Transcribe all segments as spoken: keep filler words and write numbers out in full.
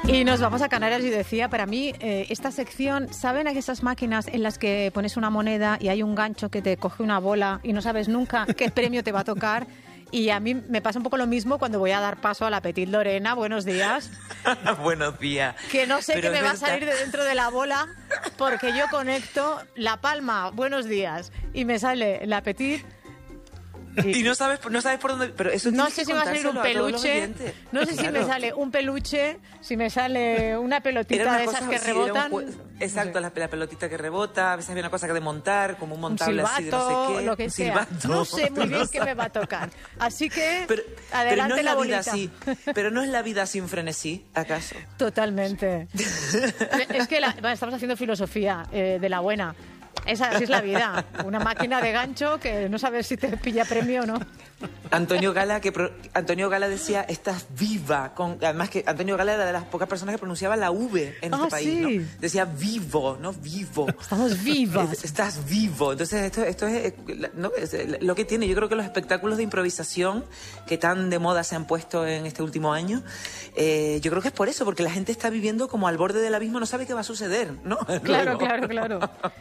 Y nos vamos a Canarias y decía, para mí, eh, esta sección, ¿saben esas máquinas en las que pones una moneda y hay un gancho que te coge una bola y no sabes nunca qué premio te va a tocar? Y a mí me pasa un poco lo mismo cuando voy a dar paso a la Petit Lorena. Buenos días. Buenos días. Que no sé Pero qué me va verdad. a salir de dentro de la bola porque yo conecto la palma, buenos días, y me sale la Petit. Y, y no sabes no sabes por dónde, pero eso no tienes sé que si me va a salir un contárselo a todos los peluche, oyentes. no sé si Claro. me sale un peluche, si me sale una pelotita Era una de esas cosa, que sí, era un rebotan. jue- Exacto, no sé. la, la pelotita que rebota, a veces había una cosa que de montar, como un Un montable silbato, así de no sé qué. lo que un sea. silbato. No sé muy bien No qué me va a tocar. Así que, Pero, adelante pero no es la, la, bolita. vida así. Pero no es la vida sin frenesí, ¿acaso? Totalmente. Es que la- bueno, estamos haciendo filosofía eh, de la buena. Esa, así es la vida. Una máquina de gancho que no sabes si te pilla premio o no. Antonio Gala, que pro- Antonio Gala decía, estás viva. Con, además que Antonio Gala era de las pocas personas que pronunciaba la V en Ah, este país, sí. ¿no? Decía vivo, no vivo. Estamos vivas. Es- Estás vivo. Entonces, esto, esto es, eh, ¿no? Es, eh, lo que tiene. Yo creo que los espectáculos de improvisación que tan de moda se han puesto en este último año, eh, yo creo que es por eso, porque la gente está viviendo como al borde del abismo, no sabe qué va a suceder, ¿no? Claro, Luego. claro, claro.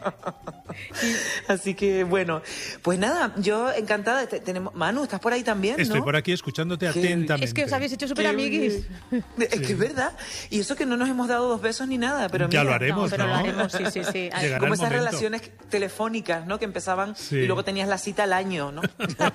Así que, bueno, pues nada, yo encantada. Te- tenemos, Manu, ¿estás por ahí también? Estoy ¿no? por aquí escuchándote Qué- atentamente. Es que os habéis hecho súper Qué amiguis. bien. Es que es verdad. Y eso que no nos hemos dado dos besos ni nada, pero Ya mira, lo haremos, No, pero ¿no? lo haremos, sí, sí, sí. Llegará como el esas momento. relaciones telefónicas, ¿no? Que empezaban Sí. y luego tenías la cita al año, ¿no?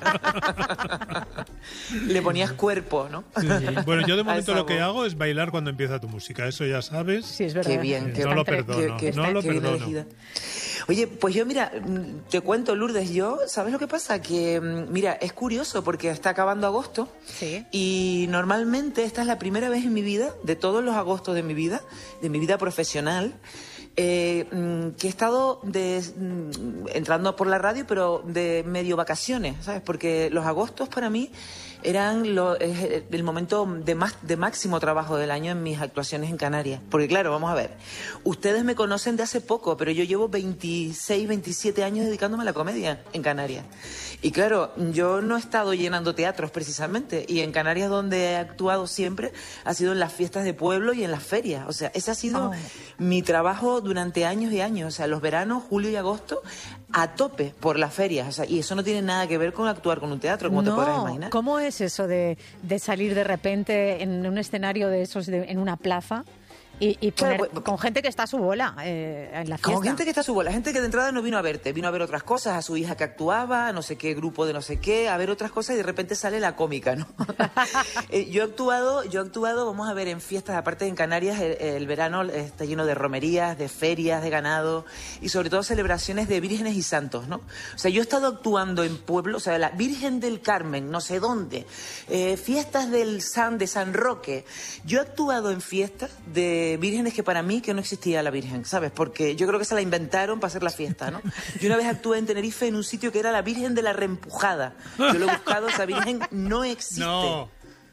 Le ponías cuerpo, ¿no? Sí. Bueno, yo de A momento esa lo que voz. hago es bailar cuando empieza tu música, eso ya sabes. Sí, es verdad. Qué bien, qué No lo qué- perdono, qué- no lo qué bien perdono. elegida. Oye, pues yo, mira, mm, te cuento, Lourdes, yo, ¿sabes lo que pasa? Que, mm, mira, es curioso porque está acabando agosto Sí. y normalmente esta es la primera vez en mi vida, de todos los agostos de mi vida, de mi vida profesional, eh, mm, que he estado de, mm, entrando por la radio, pero de medio vacaciones, ¿sabes? Porque los agostos para mí eran lo- es el momento de más de máximo trabajo del año en mis actuaciones en Canarias. Porque claro, vamos a ver, ustedes me conocen de hace poco, pero yo llevo veintiséis, veintisiete años dedicándome a la comedia en Canarias. Y claro, yo no he estado llenando teatros precisamente, y en Canarias donde he actuado siempre ha sido en las fiestas de pueblo y en las ferias. O sea, ese ha sido Oh. mi trabajo durante años y años. O sea, los veranos, julio y agosto, a tope por las ferias. O sea, y eso no tiene nada que ver con actuar con un teatro, como te podrás No, imaginar. ¿cómo es eso de, de salir de repente en un escenario de esos, de- en una plaza y, y Claro, poner pues- con gente que está a su bola eh, en la fiesta? Con gente que está a su bola, gente que de entrada no vino a verte, vino a ver otras cosas, a su hija que actuaba, a no sé qué grupo de no sé qué, a ver otras cosas y de repente sale la cómica, ¿no? Eh, yo he actuado, yo he actuado, vamos a ver, en fiestas, aparte en Canarias, el, el verano está lleno de romerías, de ferias, de ganado y sobre todo celebraciones de vírgenes y santos, ¿no? O sea, yo he estado actuando en pueblos, o sea, la Virgen del Carmen, no sé dónde, eh, fiestas del San, de San Roque. Yo he actuado en fiestas de vírgenes que para mí que no existía la Virgen, ¿sabes? Porque yo creo que se la inventaron para hacer la fiesta, ¿no? Yo una vez actué en Tenerife en un sitio que era la Virgen de la Reempujada. Yo lo he buscado, esa Virgen no existe. No,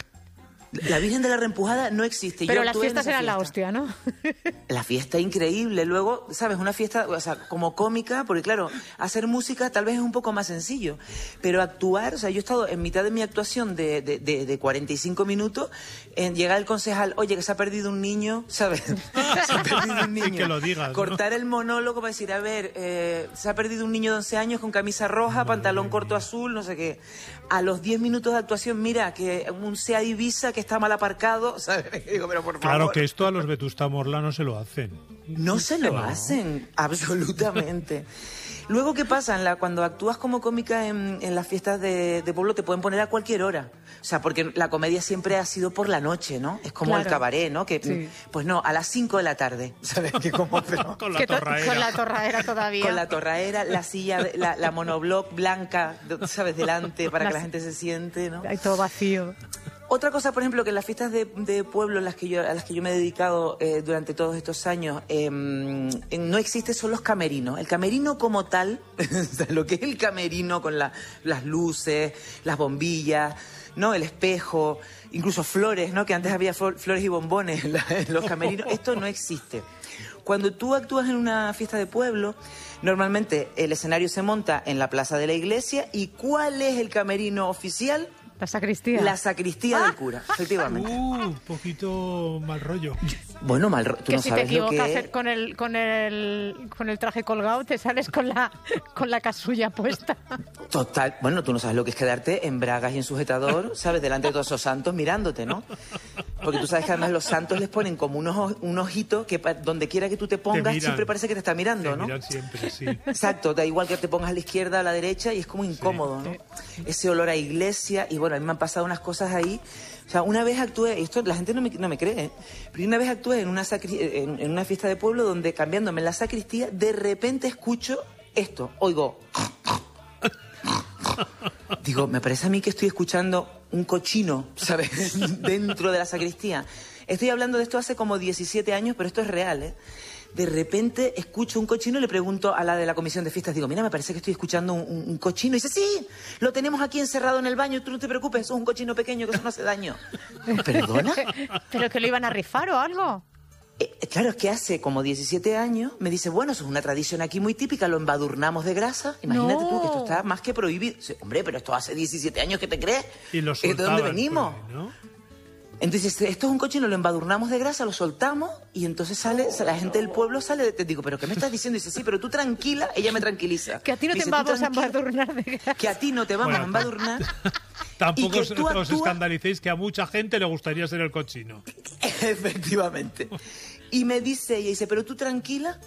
La Virgen de la Reempujada no existe. Yo Pero las actué en fiestas esa eran la fiesta. hostia, ¿no? La fiesta increíble. Luego, ¿sabes? Una fiesta, o sea, como cómica, porque claro, hacer música tal vez es un poco más sencillo. Pero actuar, o sea, yo he estado en mitad de mi actuación de, de, de, de cuarenta y cinco minutos, en llegar el concejal, oye, que se ha perdido un niño, ¿sabes? Se ha perdido un niño. Y que lo digas, ¿no? Cortar el monólogo para decir, a ver, eh, se ha perdido un niño de once años con camisa roja, pantalón corto azul, no sé qué. A los diez minutos de actuación, mira, que un Seat Ibiza que está mal aparcado, ¿sabes? Digo, pero por favor. claro que esto a los Vetusta Morla no se lo hacen. No se lo No. hacen, absolutamente. Luego, ¿qué pasa? En la, cuando actúas como cómica en, en las fiestas de, de pueblo te pueden poner a cualquier hora. O sea, porque la comedia siempre ha sido por la noche, ¿no? Es como Claro. el cabaret, ¿no? Que, Sí. Pues no, a las cinco de la tarde. ¿Sabes? Que como, pero- Con la Que to- torraera. Con la torraera todavía. con la torraera, la silla, de- la, la monobloc blanca, ¿sabes? Delante para Las- que la gente se siente, ¿no? Hay todo vacío. Otra cosa, por ejemplo, que en las fiestas de, de pueblo en las que yo, a las que yo me he dedicado eh, durante todos estos años, eh, no existe son los camerinos. El camerino como tal, o sea, lo que es el camerino con la- las luces, las bombillas, ¿no? El espejo, incluso flores, ¿no? Que antes había flor- flores y bombones en, la- en los camerinos. Esto no existe. Cuando tú actúas en una fiesta de pueblo, normalmente el escenario se monta en la plaza de la iglesia. ¿Y cuál es el camerino oficial? La sacristía. La sacristía del cura, efectivamente. Uh, un poquito mal rollo. Bueno, mal rollo. Tú que no si te sabes lo equivocas que... con el, con, el, con el traje colgado, te sales con la, con la casulla puesta. Total. Bueno, tú no sabes lo que es quedarte en bragas y en sujetador, ¿sabes? Delante de todos esos santos mirándote, ¿no? Porque tú sabes que además los santos les ponen como unos, un ojito que pa- donde quiera que tú te pongas miran. siempre parece que te está mirando, Te ¿no? miran siempre, sí. Exacto, da igual que te pongas a la izquierda o a la derecha y es como incómodo, ¿no? Ese olor a iglesia y bueno, a mí me han pasado unas cosas ahí. O sea, una vez actué, esto la gente no me, no me cree, ¿eh? Pero una vez actué en una, sacri- en, en una fiesta de pueblo donde cambiándome en la sacristía, de repente escucho esto, oigo... Digo, me parece a mí que estoy escuchando un cochino, ¿sabes? Dentro de la sacristía. Estoy hablando de esto hace como diecisiete años, pero esto es real, ¿eh? De repente escucho un cochino y le pregunto a la de la comisión de fiestas, digo, mira, me parece que estoy escuchando un, un, un cochino. Y dice, sí, lo tenemos aquí encerrado en el baño, tú no te preocupes, eso es un cochino pequeño, que eso no hace daño. ¿Perdona? ¿Pero que lo iban a rifar o algo? Eh, claro, es que hace como diecisiete años me dice, bueno, eso es una tradición aquí muy típica, lo embadurnamos de grasa. Imagínate No. tú que esto está más que prohibido. Dice, hombre, pero esto hace diecisiete años, ¿qué te crees? Y lo ¿De dónde soltaban venimos? por ahí, ¿no? Entonces, esto es un cochino, lo embadurnamos de grasa, lo soltamos y entonces sale, la gente del pueblo sale, te digo, ¿pero qué me estás diciendo? Y dice, sí, pero tú tranquila, ella me tranquiliza. Que a ti no te Dice, "Tú vamos a tranquila, embadurnar de grasa. Que a ti no te vamos Bueno, a embadurnar. Tampoco Y que os, tú os actúas- escandalicéis que a mucha gente le gustaría ser el cochino. Efectivamente. Y me dice ella, dice, pero tú tranquila,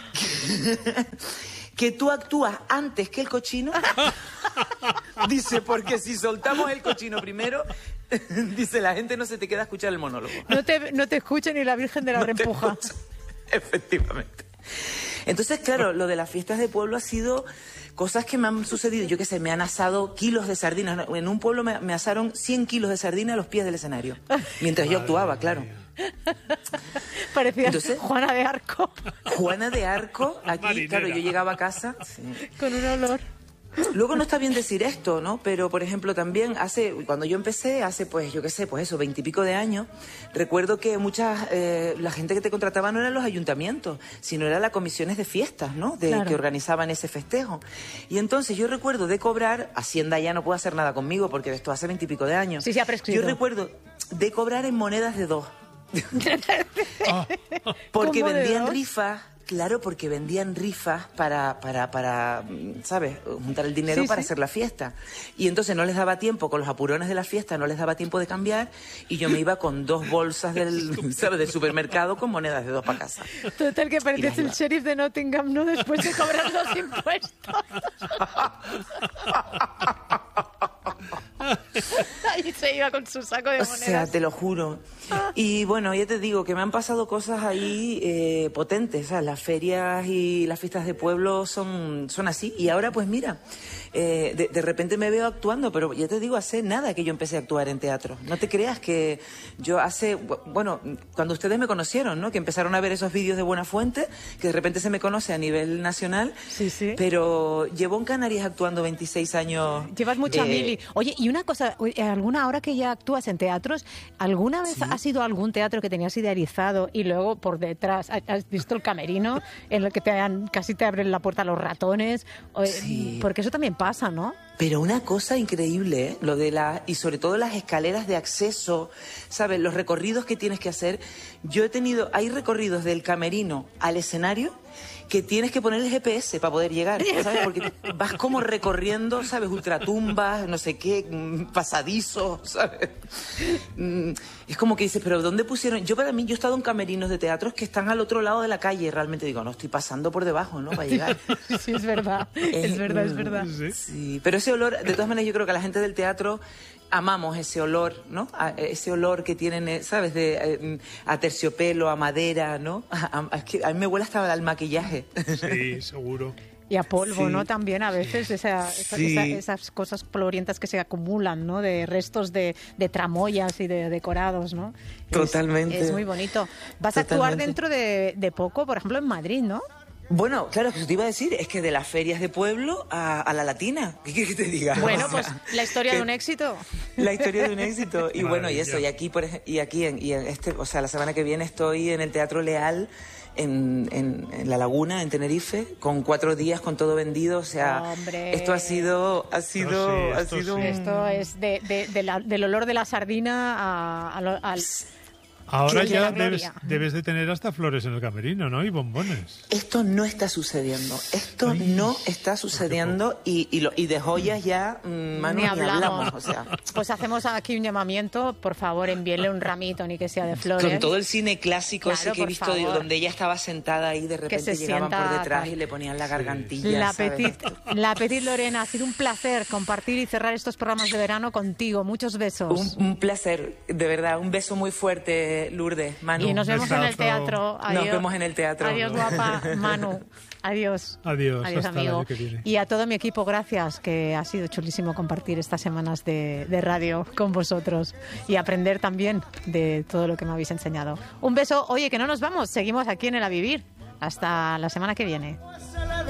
que tú actúas antes que el cochino. Dice, porque si soltamos el cochino primero, dice, la gente no se te queda a escuchar el monólogo. No te, no te escucha ni la Virgen de la No te Reempuja. escucha. Efectivamente. Entonces, claro, lo de las fiestas de pueblo ha sido cosas que me han sucedido. Yo qué sé, me han asado kilos de sardinas. En un pueblo me, me asaron cien kilos de sardinas a los pies del escenario. Mientras yo actuaba, claro. Parecía Entonces- Juana de Arco, Juana de Arco, aquí, Marinera. claro, yo llegaba a casa. Sí. con un olor. Luego no está bien decir esto, ¿no? Pero, por ejemplo, también hace, cuando yo empecé, hace, pues, yo qué sé, pues eso, veintipico de años, recuerdo que muchas, eh, la gente que te contrataba no eran los ayuntamientos, sino eran las comisiones de fiestas, ¿no? De, Claro. que organizaban ese festejo. Y entonces yo recuerdo de cobrar, Hacienda ya no puede hacer nada conmigo porque esto hace veintipico de años. Sí, sí, ha prescrito. Yo recuerdo de cobrar en monedas de dos. Ah, Porque ¿Cómo de vendían dos? rifas, claro, porque vendían rifas para, para, para, mm, ¿sabes? Juntar el dinero Sí, para sí. hacer la fiesta. Y entonces no les daba tiempo, con los apurones de la fiesta, no les daba tiempo de cambiar, y yo me iba con dos bolsas del, ¿sabes? del supermercado con monedas de dos para casa. Total, que pareces Y el la- sheriff de Nottingham, ¿no? Después de cobrar los impuestos. Ahí se iba con su saco de O monedas. sea, te lo juro. Y bueno, ya te digo que me han pasado cosas ahí eh, potentes. O sea, las ferias y las fiestas de pueblo son, son así. Y ahora, pues mira, eh, de, de repente me veo actuando, pero ya te digo, hace nada que yo empecé a actuar en teatro. No te creas que yo hace, bu- bueno, cuando ustedes me conocieron, ¿no? Que empezaron a ver esos vídeos de Buenafuente, que de repente se me conoce a nivel nacional. Sí, sí. Pero llevo en Canarias actuando veintiséis años. Llevas mucha eh, mili. Oye, y una cosa, alguna hora que ya actúas en teatros, ¿alguna vez has ido a algún teatro que tenías idealizado y luego por detrás ha- has visto el camerino en el que te han, casi te abren la puerta los ratones? O- Sí. Porque eso también pasa, ¿no? Pero una cosa increíble, ¿eh? Lo de la y sobre todo las escaleras de acceso, ¿sabes? Los recorridos que tienes que hacer. Yo he tenido, hay recorridos del camerino al escenario que tienes que poner el G P S para poder llegar, ¿sabes? Porque vas como recorriendo, ¿sabes? Ultratumbas, no sé qué, mm, pasadizos, ¿sabes? Mm, Es como que dices, pero ¿dónde pusieron? Yo para mí, yo he estado en camerinos de teatros que están al otro lado de la calle, realmente digo, no, estoy pasando por debajo, ¿no? Para llegar. Sí, es verdad. Es Eh, verdad, es mm, verdad. sí. Sí, pero ese olor, de todas maneras, yo creo que a la gente del teatro amamos ese olor, ¿no? A- ese olor que tienen, eh, ¿sabes? De, eh, a terciopelo, a madera, ¿no? A, a- es que a mí me huele hasta al maquillaje. sí, seguro. Y a polvo, Sí. ¿no? También a veces esa, esa- Sí. esa- esas cosas polvorientas que se acumulan, ¿no? De restos de, de tramoyas y de decorados, ¿no? Es- Totalmente. Es, muy bonito. Vas a actuar Totalmente. dentro de, de poco, por ejemplo, en Madrid, ¿no? Bueno, claro, que te iba a decir, es que de las ferias de pueblo a, a la latina, ¿qué quieres que te diga? Bueno, O pues sea, la historia que- de un éxito. La historia de un éxito. Y bueno, y Maravilla. eso, y aquí, por ej- y aquí en, y en este, o sea, la semana que viene estoy en el Teatro Leal, en, en, en La Laguna, en Tenerife, con cuatro días, con todo vendido. O sea, Hombre. esto ha sido, ha sido, sí, ha esto sido sí. un- Esto es de, de- de la- del olor de la sardina a- a lo- al... Ahora de ya la debes, gloria. debes de tener hasta flores en el camerino, ¿no? Y bombones. Esto no está sucediendo. Esto Ay. no está sucediendo y, y, lo- y de joyas ya, mm, Manu, Ni ni hablamos. hablamos. O sea, Pues hacemos aquí un llamamiento, por favor, envíenle un ramito, ni que sea de flores. con todo el cine clásico Claro, ese que he por visto, favor. donde ella estaba sentada ahí, de repente se llegaban por sienta detrás tal. y le ponían la gargantilla. La ¿sabes? Petit, la Petit Lorena, ha sido un placer compartir y cerrar estos programas de verano contigo. Muchos besos. Un, un placer, de verdad. Un beso muy fuerte, Lourdes, Manu. Y nos vemos en el besazo. teatro. Nos vemos en el teatro. Adiós, guapa. Manu. Adiós. Adiós, hasta el amigo. año que viene. Y a todo mi equipo, gracias, que ha sido chulísimo compartir estas semanas de, de radio con vosotros y aprender también de todo lo que me habéis enseñado. Un beso. Oye, que no nos vamos, seguimos aquí en el A Vivir. Hasta la semana que viene.